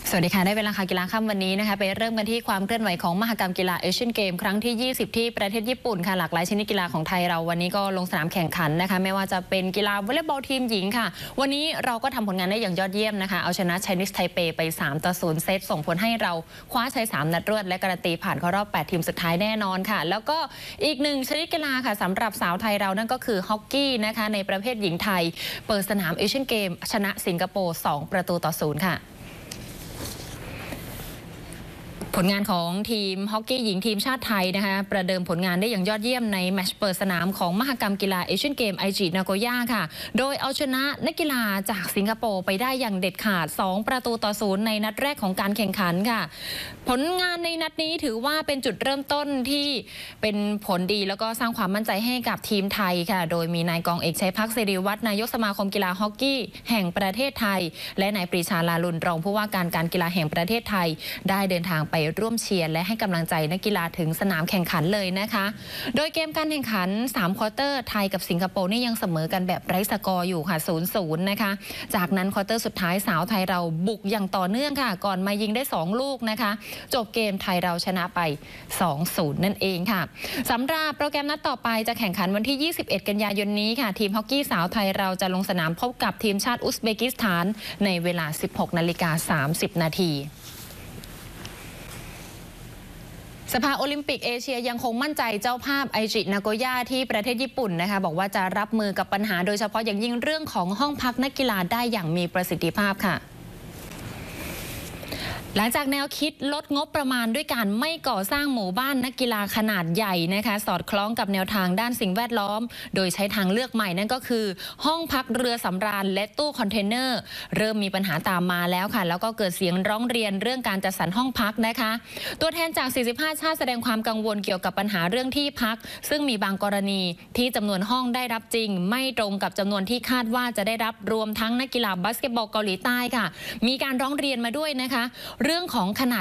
สวัสดีค่ะได้เวลาข่าวกีฬาค่ำวันนี้นะคะไปเริ่มกันที่ความเคลื่อนไหวของมหกรรมกีฬาเอเชียนเกมครั้งที่ 20 ที่ประเทศญี่ปุ่นค่ะหลากหลายชนิดกีฬาของไทยเราวันนี้ก็ลงสนามแข่งขันนะคะไม่ว่าจะเป็นกีฬาวอลเลย์บอลทีมหญิงค่ะวันนี้เราก็ทำผลงานได้อย่างยอดเยี่ยมนะคะเอาชนะไชนีสไทเปไป3-0เซตส่งผลให้เราคว้าชัย3นัดรวดและการันตีผ่านเข้ารอบ8ทีมสุดท้ายแน่นอนค่ะแล้วก็อีกหนึ่งชนิดกีฬาค่ะสำหรับสาวไทยเรานั่นก็คือฮอกกี้นะคะในประเภทหญิงไทยเปิดสนามเอเชียนเกมชนะสิงคโปร์2-0ค่ะผลงานของทีมฮอกกี้หญิงทีมชาติไทยนะคะประเดิมผลงานได้อย่างยอดเยี่ยมในแมตช์เปิดสนามของมหกรรมกีฬาเอเชียนเกมไอจินาโกย่าค่ะโดยเอาชนะนักกีฬาจากสิงคโปร์ไปได้อย่างเด็ดขาด2-0ในนัดแรกของการแข่งขันค่ะผลงานในนัดนี้ถือว่าเป็นจุดเริ่มต้นที่เป็นผลดีแล้วก็สร้างความมั่นใจให้กับทีมไทยค่ะโดยมีนายกองเอกชัยพักศิริวัฒน์นายกสมาคมกีฬาฮอกกี้แห่งประเทศไทยและนายปรีชาลาลุนรองผู้ว่าการกีฬาแห่งประเทศไทยได้เดินทางไปร่วมเชียร์และให้กำลังใจนักกีฬาถึงสนามแข่งขันเลยนะคะโดยเกมการแข่งขัน3ควอเตอร์ไทยกับสิงคโปร์นี่ยังเสมอกันแบบไร้สกอร์อยู่ค่ะ 0-0 นะคะจากนั้นควอเตอร์สุดท้ายสาวไทยเราบุกอย่างต่อเนื่องค่ะก่อนมายิงได้2ลูกนะคะจบเกมไทยเราชนะไป 2-0 นั่นเองค่ะสำหรับโปรแกรมนัดต่อไปจะแข่งขันวันที่ 21 กันยายนนี้ค่ะทีมฮอกกี้สาวไทยเราจะลงสนามพบกับทีมชาติอุซเบกิสถานในเวลา 16:30 น.สภาโอลิมปิกเอเชียยังคงมั่นใจเจ้าภาพไอจินาโกย่าที่ประเทศญี่ปุ่นนะคะบอกว่าจะรับมือกับปัญหาโดยเฉพาะอย่างยิ่งเรื่องของห้องพักนักกีฬาได้อย่างมีประสิทธิภาพค่ะหลังจากแนวคิดลดงบประมาณด้วยการไม่ก่อสร้างหมู่บ้านนักกีฬาขนาดใหญ่นะคะสอดคล้องกับแนวทางด้านสิ่งแวดล้อมโดยใช้ทางเลือกใหม่นั่นก็คือห้องพักเรือสำราญและตู้คอนเทนเนอร์เริ่มมีปัญหาตามมาแล้วค่ะแล้วก็เกิดเสียงร้องเรียนเรื่องการจัดสรรห้องพักนะคะตัวแทนจาก45ชาติแสดงความกังวลเกี่ยวกับปัญหาเรื่องที่พักซึ่งมีบางกรณีที่จำนวนห้องได้รับจริงไม่ตรงกับจำนวนที่คาดว่าจะได้รับรวมทั้งนักกีฬาบาสเกตบอลเกาหลีใต้ค่ะมีการร้องเรียนมาด้วยนะคะเรื่องของขนาด